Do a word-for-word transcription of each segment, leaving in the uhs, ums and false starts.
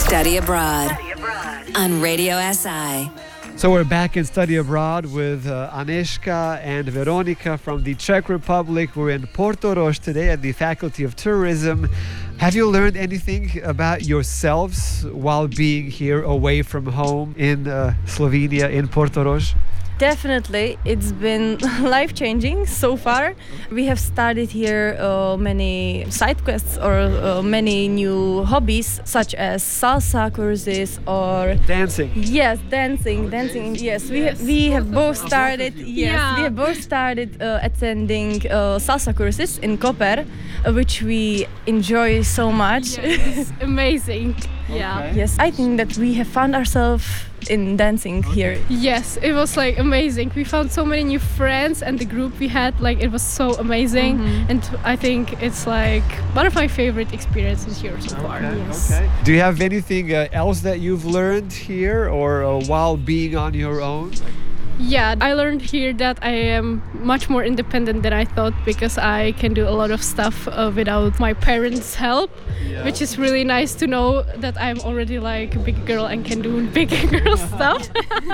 Study Abroad on Radio S I. So we're back in Study Abroad with uh, Anežka and Veronika from the Czech Republic. We're in Portorož today at the Faculty of Tourism. Have you learned anything about yourselves while being here away from home in uh, Slovenia, in Portorož? Definitely, it's been life-changing so far. We have started here uh, many side quests or uh, many new hobbies, such as salsa courses or dancing. Yes, dancing, dancing. Yes, we Yes. we have both started. Yes, Yeah. we have both started uh, attending uh, salsa courses in Koper, uh, which we enjoy so much. Yes, amazing. Yeah. Okay. Yes, I think that we have found ourselves in dancing here. Yes, it was like amazing. We found so many new friends, and the group we had, like, it was so amazing. Mhm. And I think it's like one of my favorite experiences here so far. Okay, Yes. okay. Do you have anything uh, else that you've learned here or uh, while being on your own? Yeah, I learned here that I am much more independent than I thought, because I can do a lot of stuff uh, without my parents' help, Yeah. which is really nice to know that I'm already like a big girl and can do big girl stuff.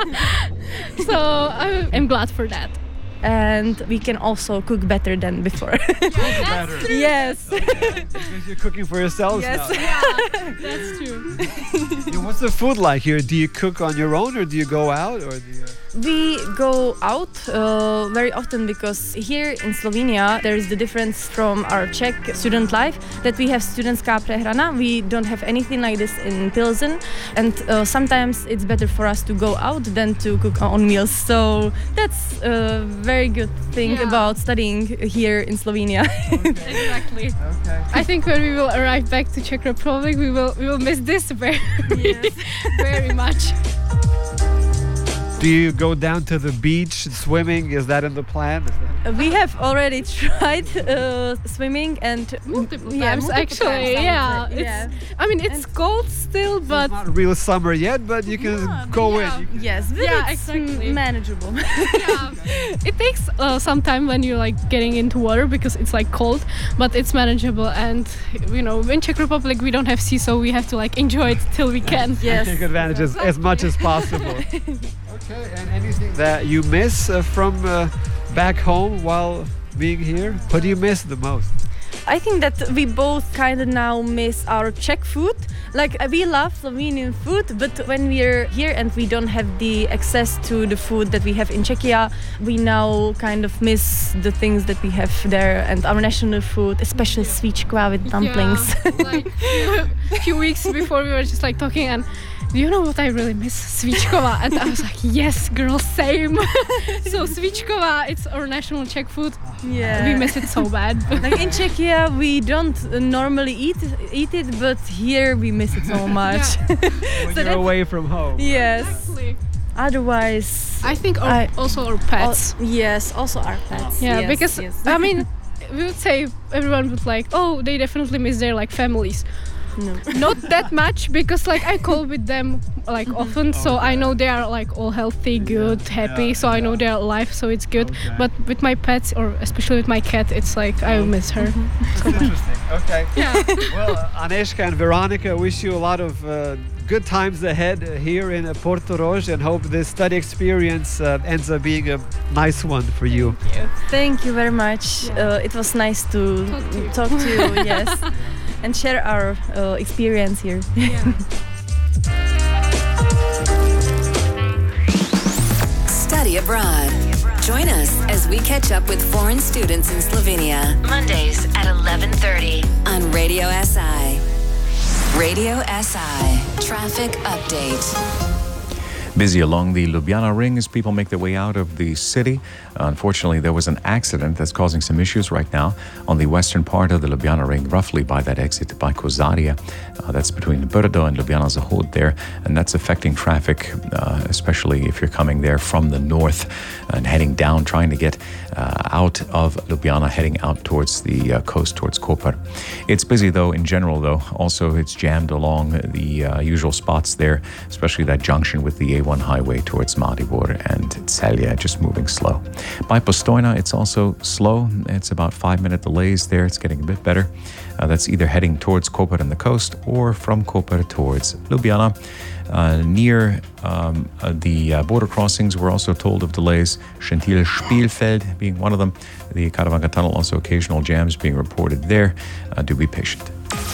So I am glad for that. And we can also cook better than before. Better. Yes. Because you're cooking for yourselves Yes. now. Yeah, that's true. Yeah, what's the food like here? Do you cook on your own or do you go out? Or do you... We go out uh, very often, because here in Slovenia there is the difference from our Czech student life that we have studentská prehrana. We don't have anything like this in Pilsen, and uh, sometimes it's better for us to go out than to cook our own meals. So that's a very good thing Yeah. about studying here in Slovenia. Exactly. Okay. I think when we will arrive back to Czech Republic, we will we will miss this very, very much. Do you go down to the beach swimming? Is that in the plan? Is that... We have already tried uh, swimming and Multiple yeah, times, multiple actually. times, I would yeah, say. it's. Yeah. I mean, it's cold still, but It's not real summer yet, but you can Yeah, go yeah. in. You can- Yes, but Yeah, it's exactly. m- manageable. yeah, it takes uh, some time when you're like getting into water, because it's like cold, but it's manageable. And you know, in Czech Republic we don't have sea, so we have to like enjoy it till we can. Yes. Take advantage as, as much as possible. Okay, and anything that you miss uh, from uh, back home while being here? What do you miss the most? I think that we both kind of now miss our Czech food. Like, uh, we love Slovenian food, but when we're here and we don't have the access to the food that we have in Czechia, we now kind of miss the things that we have there and our national food, especially svíčková with dumplings. Yeah, like a few weeks before we were just like talking, and do you know what I really miss? Svíčková. And I was like, yes, girl, same. So svíčková, it's our national Czech food. Yeah. We miss it so bad. Like in Czechia, we don't uh, normally eat eat it, but here we miss it so much. When So you're that's- away from home. Yes. Exactly. Otherwise, I think our, I- also our pets. al- yes, also our pets. Yeah, yes, because yes. I mean, we would say everyone would like, oh, they definitely miss their like families. no. Not that much, because like I call with them like often, so I know they are like all healthy, good, happy. Yeah, So I know yeah. they're alive, so it's good. Okay. But with my pets, or especially with my cat, it's like I miss her. That's interesting. Okay. Yeah. Well, uh, Anežka and Veronika, wish you a lot of uh, good times ahead uh, here in uh, Portorož, and hope this study experience uh, ends up being a nice one for you. Thank you very much. Yeah. Uh, it was nice to Talk to you. talk to you, yes, and share our uh, experience here. Yeah. Study Abroad. Join us as we catch up with foreign students in Slovenia. Mondays at eleven thirty on Radio S I. Radio S I. Traffic update. Busy along the Ljubljana Ring as people make their way out of the city. Unfortunately, there was an accident that's causing some issues right now on the western part of the Ljubljana Ring, roughly by that exit by Kozarje. Uh, that's between Brdo and Ljubljana Zahod there, and that's affecting traffic, uh, especially if you're coming there from the north and heading down, trying to get uh, out of Ljubljana, heading out towards the uh, coast, towards Koper. It's busy, though, in general, though. Also, it's jammed along the uh, usual spots there, especially that junction with the A A one highway towards Maribor and Celje, just moving slow. By Postojna, it's also slow. It's about five-minute delays there. It's getting a bit better. Uh, that's either heading towards Koper and the coast or from Koper towards Ljubljana. Uh, near um, uh, the uh, border crossings, we're also told of delays. Šentilj Spielfeld being one of them. The Karavanka Tunnel, also occasional jams being reported there. Uh, do be patient.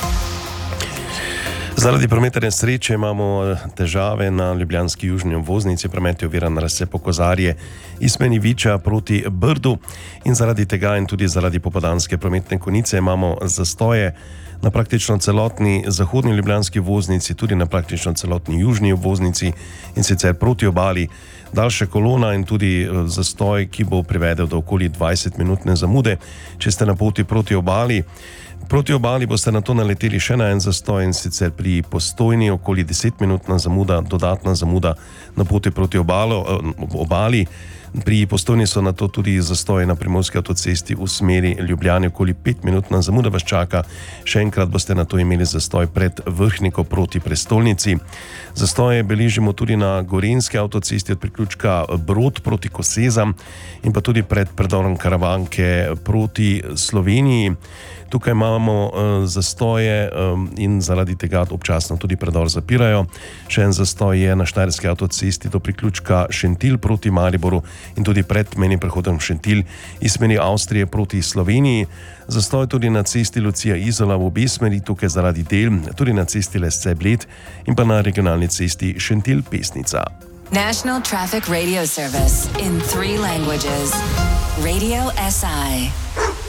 Zaradi prometne nesreče imamo težave na ljubljanski južni obvoznici, promet je oviran na razcepu Kozarje iz Meniviča proti Brdu in zaradi tega in tudi zaradi popoldanske prometne konice imamo zastoje na praktično celotni zahodni ljubljanski obvoznici, tudi na praktično celotni južni obvoznici in sicer proti obali. Daljša kolona in tudi zastoj, ki bo privedel do okoli dvajsetminutne zamude, če ste na poti proti obali. Proti obali boste na to naleteli še na en zastoj in sicer pri Postojni okoli desetminutna zamuda, dodatna zamuda na poti proti obalo, obali. Pri Postojni so na to tudi zastoje na primorski avtocesti v smeri Ljubljane, okoli petminutna zamuda vas čaka. Še enkrat boste na to imeli zastoj pred Vrhniko proti prestolnici. Zastoje beležimo tudi na gorenjski avtocesti od priključka Brod proti Kosezam in pa tudi pred predorom Karavanke proti Sloveniji. Tukaj imamo uh, zastoje um, in zaradi tega občasno tudi predor zapirajo. Še en zastoj je na štajerski avtocesti do priključka Šentilj proti Mariboru in tudi pred mejnim prehodom Šentilj iz smeri Avstrije proti Sloveniji. Zastoj tudi na cesti Lucija Izola v obe smeri, tukaj zaradi del, tudi na cesti Lesce Bled in pa na regionalni cesti Šentilj Pesnica. National Traffic Radio Service in three languages. Radio S I.